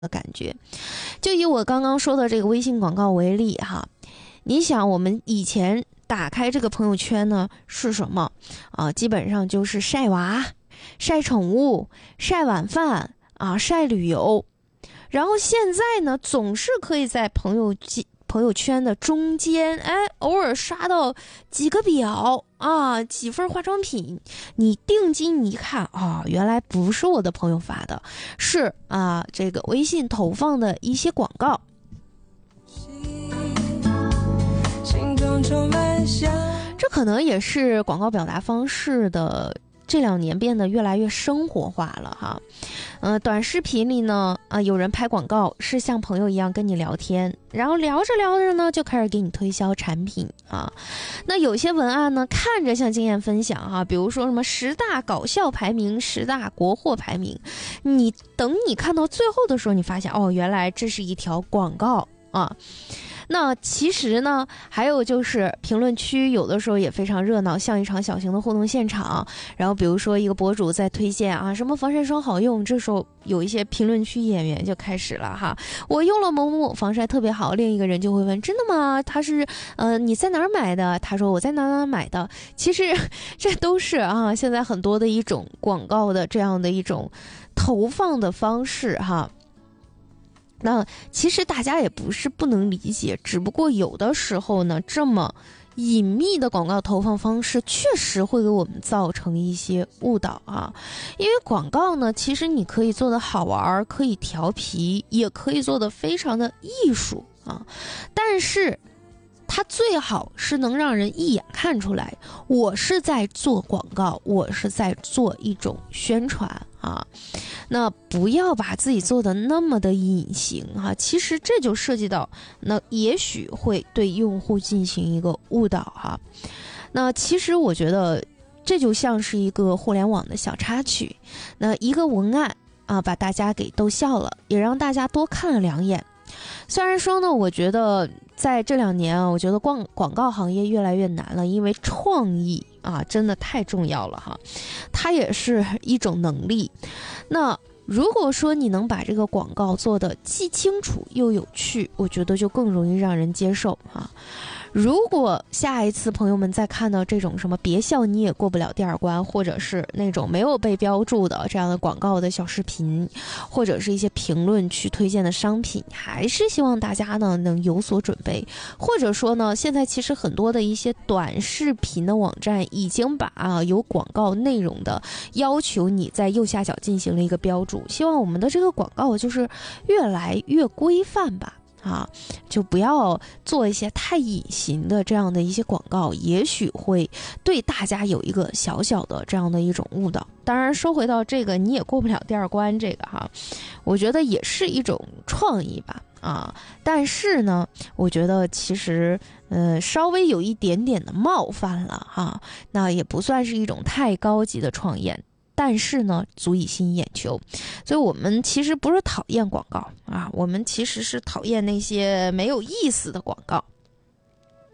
的感觉。就以我刚刚说的这个微信广告为例哈，你想我们以前打开这个朋友圈呢是什么啊？基本上就是晒娃、晒宠物、晒晚饭啊、晒旅游。然后现在呢，总是可以在朋友圈的中间，偶尔刷到几个表啊，几份化妆品，你定睛一看啊，原来不是我的朋友发的，是啊，这个微信投放的一些广告。这可能也是广告表达方式的这2年变得越来越生活化了哈。短视频里呢，有人拍广告是像朋友一样跟你聊天，然后聊着聊着呢，就开始给你推销产品啊。那有些文案呢，看着像经验分享哈，比如说什么10大搞笑排名、10大国货排名，等你看到最后的时候，你发现哦，原来这是一条广告啊。那其实呢，还有就是评论区有的时候也非常热闹，像一场小型的互动现场。然后比如说一个博主在推荐啊什么防晒霜好用，这时候有一些评论区演员就开始了哈，我用了某某防晒特别好，另一个人就会问真的吗？他是你在哪儿买的？他说我在哪哪买的。其实这都是现在很多的一种广告的这样的一种投放的方式哈。那其实大家也不是不能理解，只不过有的时候呢，这么隐秘的广告投放方式确实会给我们造成一些误导啊。因为广告呢，其实你可以做得好玩，可以调皮，也可以做得非常的艺术啊。但是它最好是能让人一眼看出来，我是在做广告，我是在做一种宣传啊。那不要把自己做的那么的隐形哈，其实这就涉及到，那也许会对用户进行一个误导哈。那其实我觉得这就像是一个互联网的小插曲，那一个文案把大家给逗笑了，也让大家多看了2眼。虽然说呢，我觉得在这2年我觉得广告行业越来越难了，因为创意真的太重要了哈，它也是一种能力。那如果说你能把这个广告做得既清楚又有趣，我觉得就更容易让人接受啊。如果下一次朋友们再看到这种什么别笑你也过不了第2关，或者是那种没有被标注的这样的广告的小视频，或者是一些评论区推荐的商品，还是希望大家呢能有所准备。或者说呢，现在其实很多的一些短视频的网站已经把有广告内容的要求你在右下角进行了一个标注，希望我们的这个广告就是越来越规范吧。就不要做一些太隐形的这样的一些广告，也许会对大家有一个小小的这样的一种误导。当然说回到这个你也过不了第2关这个我觉得也是一种创意吧但是呢，我觉得其实稍微有一点点的冒犯了那也不算是一种太高级的创意，但是呢足以吸引眼球。所以我们其实不是讨厌广告我们其实是讨厌那些没有意思的广告